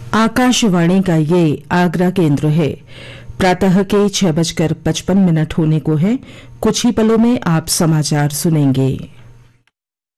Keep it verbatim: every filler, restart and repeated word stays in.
आकाशवाणी का ये आगरा केंद्र है। प्रातः के छह बजकर पचपन मिनट होने को है। कुछ ही पलों में आप समाचार सुनेंगे।